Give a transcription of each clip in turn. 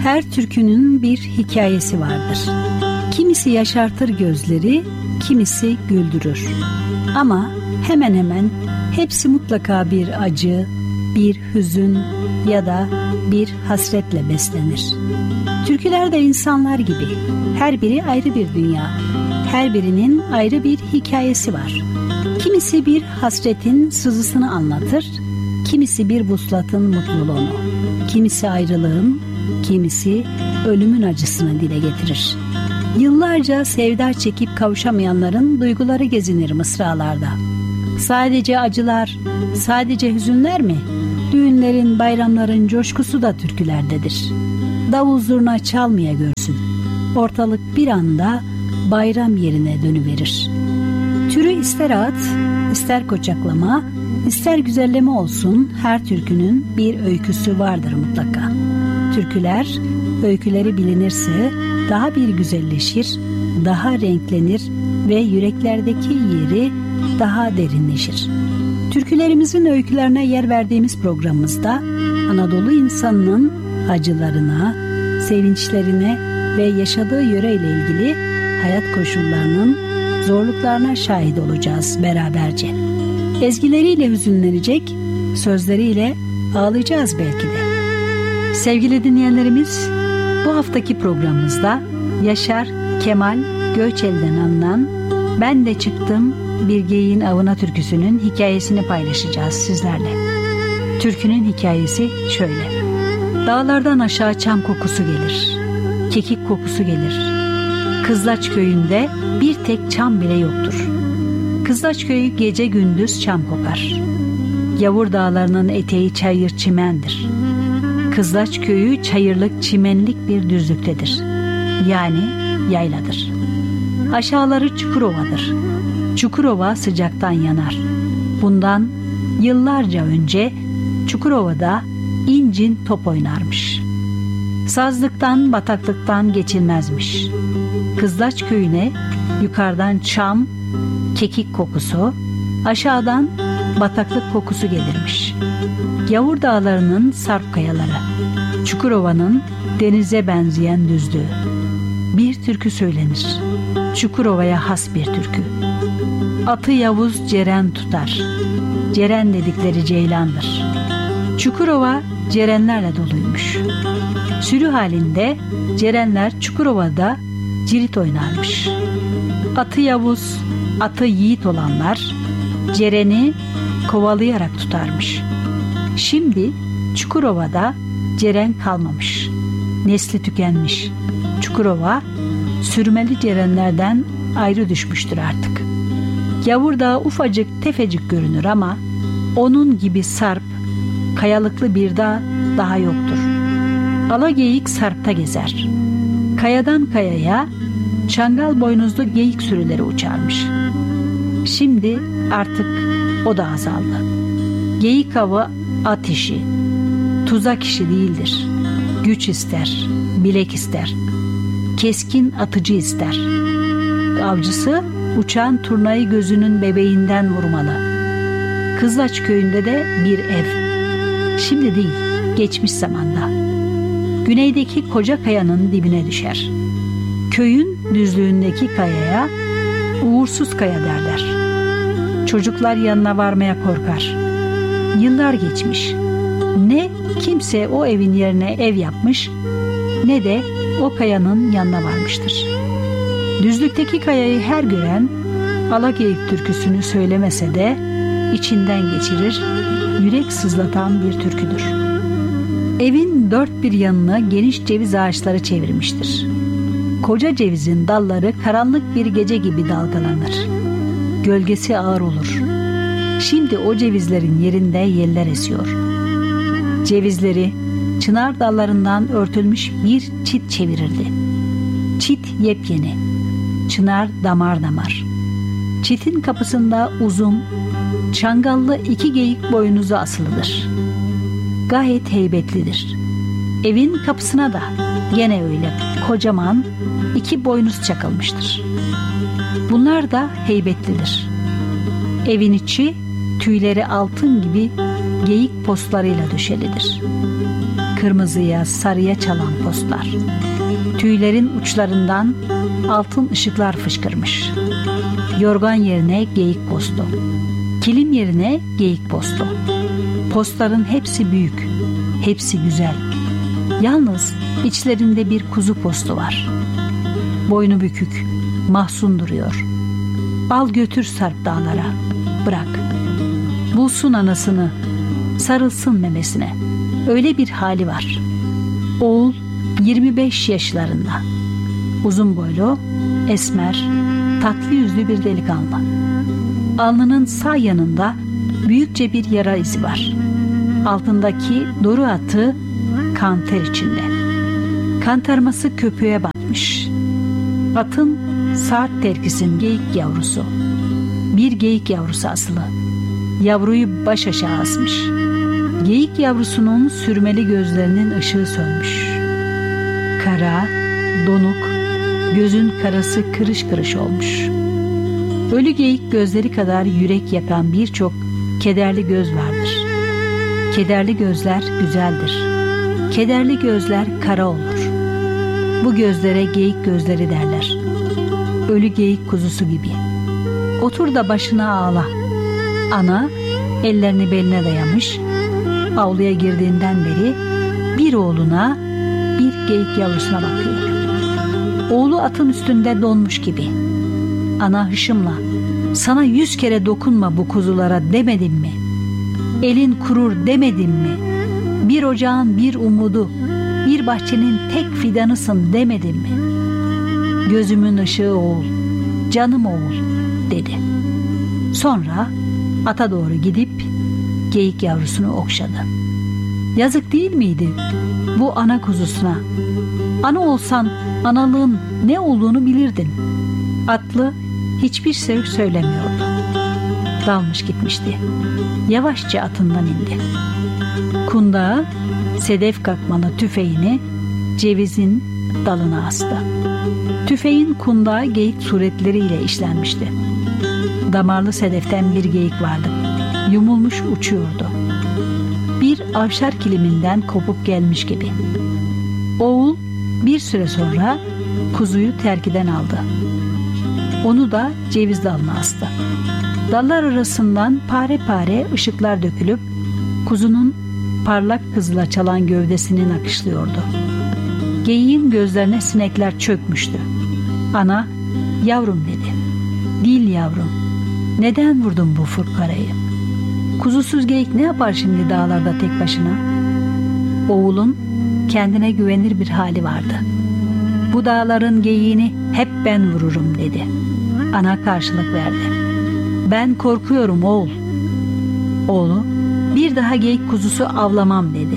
Her türkünün bir hikayesi vardır. Kimisi yaşartır gözleri, kimisi güldürür. Ama hemen hemen hepsi mutlaka bir acı, bir hüzün ya da bir hasretle beslenir. Türküler de insanlar gibi. Her biri ayrı bir dünya. Her birinin ayrı bir hikayesi var. Kimisi bir hasretin sızısını anlatır, kimisi bir vuslatın mutluluğunu, kimisi ayrılığın, kimisi ölümün acısını dile getirir. Yıllarca sevda çekip kavuşamayanların duyguları gezinir mısralarda. Sadece acılar, sadece hüzünler mi? Düğünlerin, bayramların coşkusu da türkülerdedir. Davul zurna çalmaya görsün. Ortalık bir anda bayram yerine dönüverir. Türü ister at, ister koçaklama, ister güzelleme olsun, her türkünün bir öyküsü vardır mutlaka. Türküler, öyküleri bilinirse daha bir güzelleşir, daha renklenir ve yüreklerdeki yeri daha derinleşir. Türkülerimizin öykülerine yer verdiğimiz programımızda Anadolu insanının acılarına, sevinçlerine ve yaşadığı yöreyle ilgili hayat koşullarının zorluklarına şahit olacağız beraberce. Ezgileriyle hüzünlenecek, sözleriyle ağlayacağız belki de. Sevgili dinleyenlerimiz, bu haftaki programımızda Yaşar Kemal Göçel'den alınan "Ben de çıktım bir geyiğin avına" türküsünün hikayesini paylaşacağız sizlerle. Türkünün hikayesi şöyle: Dağlardan aşağı çam kokusu gelir, kekik kokusu gelir. Kızlaç köyünde bir tek çam bile yoktur. Kızlaç köyü gece gündüz çam kokar. Yavur dağlarının eteği çayır çimendir. Kızlaç köyü çayırlık çimenlik bir düzlüktedir. Yani yayladır. Aşağıları Çukurova'dır. Çukurova sıcaktan yanar. Bundan yıllarca önce Çukurova'da incin top oynarmış. Sazlıktan, bataklıktan geçilmezmiş. Kızlaç köyüne yukarıdan çam, kekik kokusu, aşağıdan bataklık kokusu gelirmiş. Yavur dağlarının sarp kayaları, Çukurova'nın denize benzeyen düzlüğü. Bir türkü söylenir. Çukurova'ya has bir türkü. Atı Yavuz Ceren tutar. Ceren dedikleri ceylandır. Çukurova cerenlerle doluymuş. Sürü halinde cerenler Çukurova'da cirit oynarmış. Atı Yavuz, atı yiğit olanlar cereni kovalayarak tutarmış. Şimdi Çukurova'da ceren kalmamış. Nesli tükenmiş. Çukurova sürmeli cerenlerden ayrı düşmüştür artık. Yavur Dağı ufacık tefecik görünür ama onun gibi sarp, kayalıklı bir dağ daha yoktur. Alageyik sarpta gezer. Kayadan kayaya çangal boynuzlu geyik sürüleri uçarmış. Şimdi artık o da azaldı. Geyik avı at işi, tuzak işi değildir. Güç ister, bilek ister, keskin atıcı ister. Avcısı uçan turnayı gözünün bebeğinden vurmalı. Kızlaç köyünde de bir ev. Şimdi değil, geçmiş zamanda. Güneydeki koca kayanın dibine düşer. Köyün düzlüğündeki kayaya uğursuz kaya derler. Çocuklar yanına varmaya korkar. Yıllar geçmiş. Ne kimse o evin yerine ev yapmış, ne de o kayanın yanına varmıştır. Düzlükteki kayayı her gören Alageyik türküsünü söylemese de içinden geçirir, yürek sızlatan bir türküdür. Evin dört bir yanına geniş ceviz ağaçları çevirmiştir. Koca cevizin dalları karanlık bir gece gibi dalgalanır. Gölgesi ağır olur. Şimdi o cevizlerin yerinde yeller esiyor. Cevizleri çınar dallarından örtülmüş bir çit çevirirdi. Çit yepyeni, çınar damar damar. Çitin kapısında uzun, çangallı iki geyik boynuzu asılıdır. Gayet heybetlidir. Evin kapısına da gene öyle kocaman iki boynuz çakılmıştır. Bunlar da heybetlidir. Evin içi tüyleri altın gibi geyik postlarıyla döşelidir. kırmızıya, sarıya çalan postlar. Tüylerin uçlarından altın ışıklar fışkırmış. Yorgan yerine geyik postu. Kilim yerine geyik postu. Postların hepsi büyük, hepsi güzel. Yalnız içlerinde bir kuzu postu var. Boynu bükük, mahzun duruyor. Al götür Sarp dağlara, bırak. Bulsun anasını, sarılsın memesine. Öyle bir hali var. Oğul 25 yaşlarında. Uzun boylu, esmer, tatlı yüzlü bir delikanlı. Alnının sağ yanında büyükçe bir yara izi var. Altındaki doru atı kan ter içinde. Kantarması köpüğe batmış. Atın saat terkisin geyik yavrusu. Bir geyik yavrusu asılı. Yavruyu baş aşağı asmış. Geyik yavrusunun sürmeli gözlerinin ışığı sönmüş. Kara, donuk, gözün karası kırış kırış olmuş. Ölü geyik gözleri kadar yürek yakan birçok kederli göz vardır. Kederli gözler güzeldir. Kederli gözler kara olur. Bu gözlere geyik gözleri derler. Ölü geyik kuzusu gibi. Otur da başına ağla. Ana ellerini beline dayamış, avluya girdiğinden beri bir oğluna bir geyik yavrusuna bakıyor. Oğlu atın üstünde donmuş gibi. Ana hışımla, sana 100 kere dokunma bu kuzulara demedim mi? Elin kurur demedim mi? Bir ocağın bir umudu, bir bahçenin tek fidanısın demedim mi? Gözümün ışığı oğul, canım oğul dedi. Sonra ata doğru gidip geyik yavrusunu okşadı. Yazık değil miydi bu ana kuzusuna? Ana olsan analığın ne olduğunu bilirdin. Atlı hiçbir şey söylemiyordu. Dalmış gitmişti. Yavaşça atından indi. Kundağa sedef kakmalı tüfeğini cevizin dalına astı. Tüfeğin kundağı geyik suretleriyle işlenmişti. Damarlı sedeften bir geyik vardı. Yumulmuş uçuyordu. Bir avşar kiliminden kopup gelmiş gibi. Oğul bir süre sonra kuzuyu terkiden aldı. Onu da ceviz dalına astı. Dallar arasından pare pare ışıklar dökülüp kuzunun parlak kızıla çalan gövdesini nakışlıyordu. Geyiğin gözlerine sinekler çökmüştü. Ana, yavrum dedi. Dil yavrum, neden vurdun bu fırkarayı? Kuzusuz geyik ne yapar şimdi dağlarda tek başına? Oğulun kendine güvenir bir hali vardı. Bu dağların geyiğini hep ben vururum dedi. Ana karşılık verdi. Ben korkuyorum oğul. Oğlu, bir daha geyik kuzusu avlamam dedi.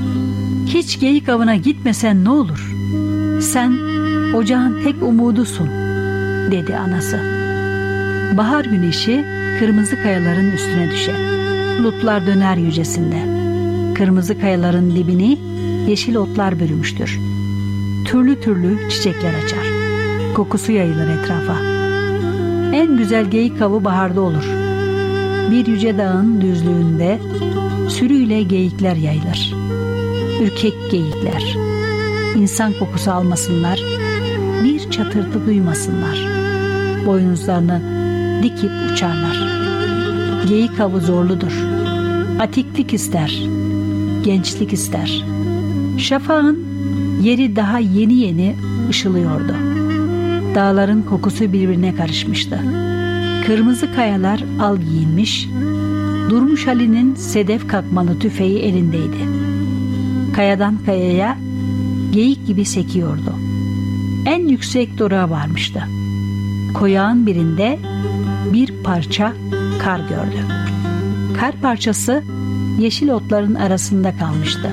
Hiç geyik avına gitmesen ne olur? Sen ocağın tek umudusun dedi anası. Bahar güneşi kırmızı kayaların üstüne düşer. Bulutlar döner yücesinde. Kırmızı kayaların dibini yeşil otlar bürümüştür. Türlü türlü çiçekler açar. Kokusu yayılır etrafa. En güzel geyik avı baharda olur. Bir yüce dağın düzlüğünde sürüyle geyikler yayılır. Ürkek geyikler. İnsan kokusu almasınlar, bir çatırtı duymasınlar. Boynuzlarını dikip uçarlar. Geyik avı zorludur. Atiklik ister, gençlik ister. Şafağın yeri daha yeni yeni ışılıyordu. Dağların kokusu birbirine karışmıştı. Kırmızı kayalar al giyinmiş, Durmuş Ali'nin sedef kakmalı tüfeği elindeydi. Kayadan kayaya geyik gibi sekiyordu. En yüksek doruğa varmıştı. Koyağın birinde bir parça kar gördü. Kar parçası yeşil otların arasında kalmıştı.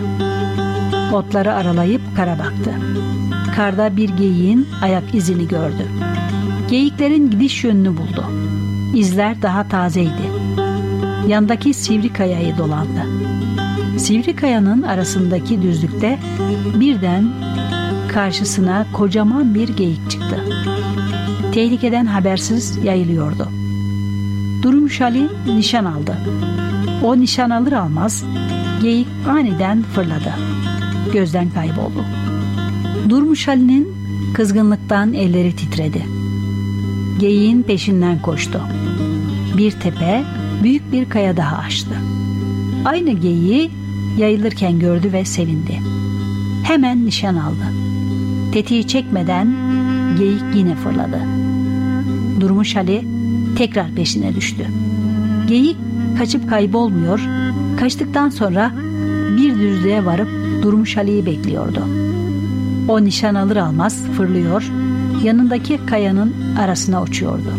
Otları aralayıp kara baktı. Karda bir geyiğin ayak izini gördü. Geyiklerin gidiş yönünü buldu. İzler daha tazeydi. Yandaki sivri kayayı dolandı. Sivri kayanın arasındaki düzlükte birden karşısına kocaman bir geyik çıktı. Tehlikeden habersiz yayılıyordu. Durmuş Ali nişan aldı. O nişan alır almaz geyik aniden fırladı. gözden kayboldu. Durmuş Ali'nin kızgınlıktan elleri titredi. Geyiğin peşinden koştu. Bir tepe, büyük bir kaya daha aştı. Aynı geyiği yayılırken gördü ve sevindi. Hemen nişan aldı. Tetiği çekmeden geyik yine fırladı. Durmuş Ali tekrar peşine düştü. Geyik kaçıp kaybolmuyor, kaçtıktan sonra bir düzlüğe varıp Durmuş Ali'yi bekliyordu. O nişan alır almaz fırlıyor, yanındaki kayanın arasına uçuyordu.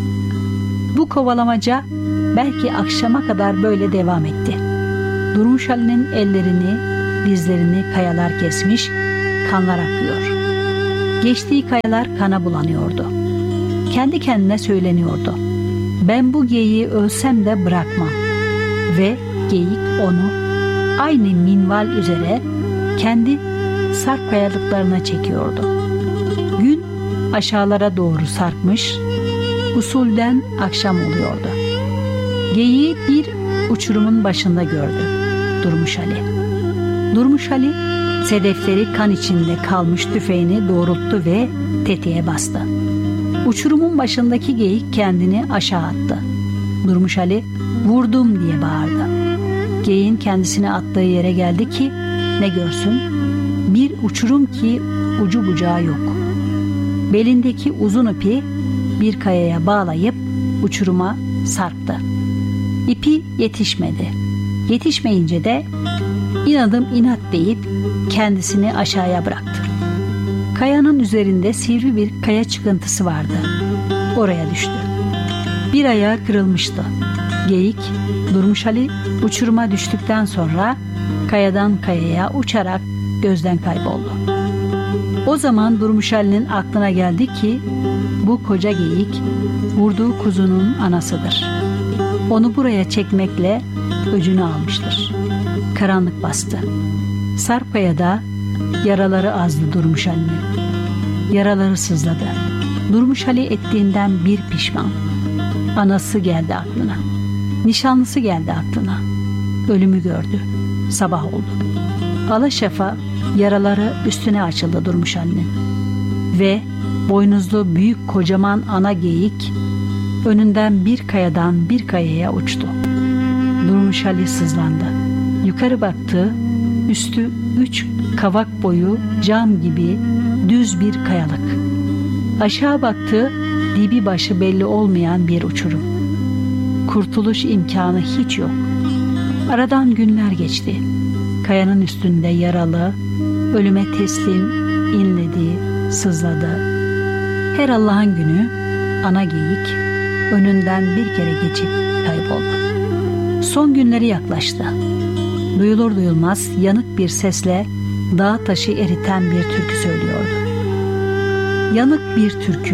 Bu kovalamaca belki akşama kadar böyle devam etti. Durmuş Ali'nin ellerini, dizlerini kayalar kesmiş, kanlar akıyor. Geçtiği kayalar kana bulanıyordu. Kendi kendine söyleniyordu. Ben bu geyiği ölsem de bırakmam. Ve geyik onu aynı minval üzere kendi sarp kayalıklarına çekiyordu. Gün aşağılara doğru sarkmış, usulden akşam oluyordu. Geyiği bir uçurumun başında gördü Durmuş Ali. Durmuş Ali sedefleri kan içinde kalmış tüfeğini doğrulttu ve tetiğe bastı. Uçurumun başındaki geyik kendini aşağı attı. Durmuş Ali vurdum diye bağırdı. Geyiğin kendisini attığı yere geldi ki ne görsün? Bir uçurum ki ucu bucağı yok. Belindeki uzun ipi bir kayaya bağlayıp uçuruma sarktı. İpi yetişmedi. Yetişmeyince de inadım inat deyip kendisini aşağıya bıraktı. Kayanın üzerinde sivri bir kaya çıkıntısı vardı. Oraya düştü. Bir ayağı kırılmıştı. Geyik, Durmuş Ali uçuruma düştükten sonra kayadan kayaya uçarak gözden kayboldu. O zaman Durmuş Ali'nin aklına geldi ki bu koca geyik vurduğu kuzunun anasıdır. Onu buraya çekmekle öcünü almıştır. Karanlık bastı. Sarp kayada yaraları azdı Durmuş Ali'nin. Yaraları sızladı. Durmuş Ali ettiğinden bir pişman. Anası geldi aklına. Nişanlısı geldi aklına. Ölümü gördü. Sabah oldu. Alaşafa yaraları üstüne açıldı Durmuş Ali'nin. Ve boynuzlu büyük kocaman ana geyik önünden bir kayadan bir kayaya uçtu. Durmuş Ali sızlandı. Yukarı baktı. Üstü 3 kavak boyu cam gibi düz bir kayalık. Aşağı baktı, dibi başı belli olmayan bir uçurum. Kurtuluş imkanı hiç yok. Aradan günler geçti. Kayanın üstünde yaralı, ölüme teslim inledi, sızladı. Her Allah'ın günü ana geyik önünden bir kere geçip kayboldu. Son günleri yaklaştı. Duyulur duyulmaz yanık bir sesle dağ taşı eriten bir türkü söylüyordu. Yanık bir türkü.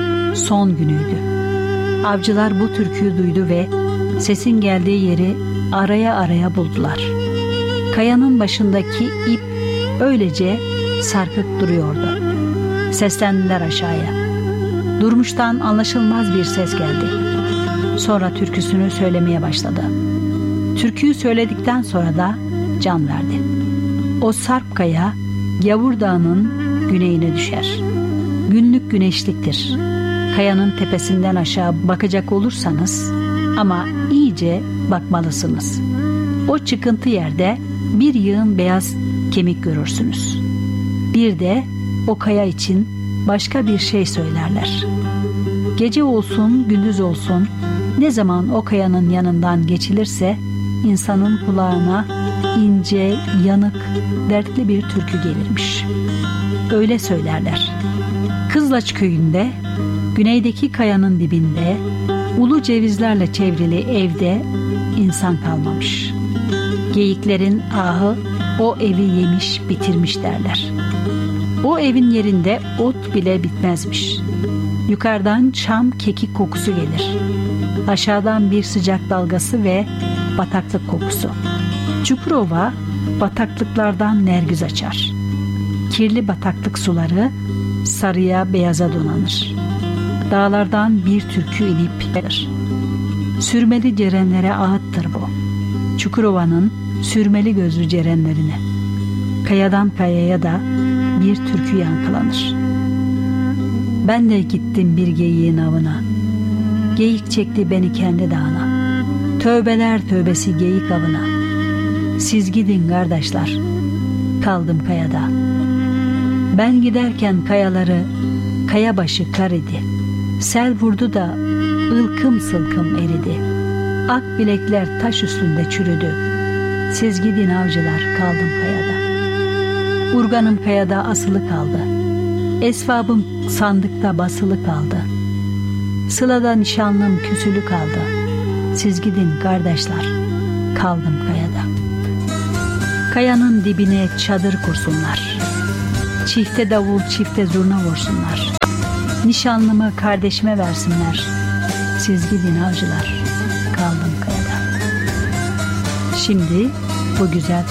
Son günüydü. Avcılar bu türküyü duydu ve sesin geldiği yeri araya araya buldular. Kayanın başındaki ip öylece sarkık duruyordu. Seslendiler aşağıya. Durmuş'tan anlaşılmaz bir ses geldi. Sonra türküsünü söylemeye başladı. Türküyü söyledikten sonra da can verdi. O sarp kaya Yavur Dağı'nın güneyine düşer. Günlük güneşliktir. Kayanın tepesinden aşağı bakacak olursanız ama iyice bakmalısınız. O çıkıntı yerde bir yığın beyaz kemik görürsünüz. Bir de o kaya için başka bir şey söylerler. Gece olsun, gündüz olsun, ne zaman o kayanın yanından geçilirse insanın kulağına ince, yanık, dertli bir türkü gelirmiş. Öyle söylerler. Kızlaç köyünde, güneydeki kayanın dibinde, ulu cevizlerle çevrili evde insan kalmamış. Geyiklerin ahı o evi yemiş, bitirmiş derler. O evin yerinde ot bile bitmezmiş. Yukarıdan çam kekik kokusu gelir. Aşağıdan bir sıcak dalgası ve bataklık kokusu. Çukurova bataklıklardan nergüz açar. Kirli bataklık suları sarıya beyaza donanır. Dağlardan bir türkü inip gelir. Sürmeli cerenlere ağıttır bu. Çukurova'nın sürmeli gözlü cerenlerine. Kayadan kayaya da bir türkü yankılanır. Ben de gittim bir geyiğin avına. Geyik çekti beni kendi dağına. Tövbeler tövbesi geyik avına. Siz gidin kardeşler, kaldım kayada. Ben giderken kayaları, kaya başı kar idi. Sel vurdu da ılkım sılkım eridi. Ak bilekler taş üstünde çürüdü. Siz gidin avcılar, kaldım kayada. Urganım kayada asılı kaldı. Esvabım sandıkta basılı kaldı. Sılada nişanlım küsülü kaldı. Siz gidin kardeşler, kaldım kayada. Kayanın dibine çadır kursunlar. Çifte davul çifte zurna vursunlar. Nişanlımı kardeşime versinler. Siz gidin avcılar, kaldım kayada. Şimdi bu güzel